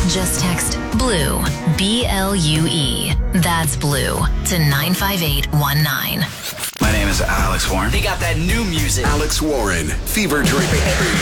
Just text BLUE, BLUE. That's BLUE to 95819. My name is Alex Warren. They got that new music. Alex Warren, Fever Dream.